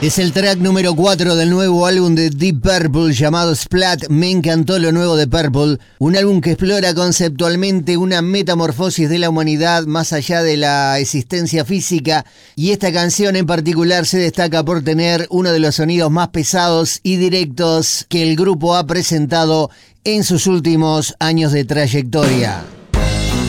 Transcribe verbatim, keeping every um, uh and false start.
Es el track número cuatro del nuevo álbum de Deep Purple llamado Splat. Me encantó lo nuevo de Purple, un álbum que explora conceptualmente una metamorfosis de la humanidad más allá de la existencia física, y esta canción en particular se destaca por tener uno de los sonidos más pesados y directos que el grupo ha presentado en sus últimos años de trayectoria.